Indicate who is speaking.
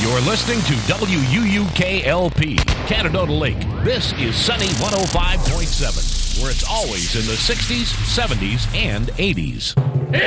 Speaker 1: You're listening to WUUKLP, Canadota Lake. This is Sunny 105.7, where it's always in the 60s, 70s, and 80s.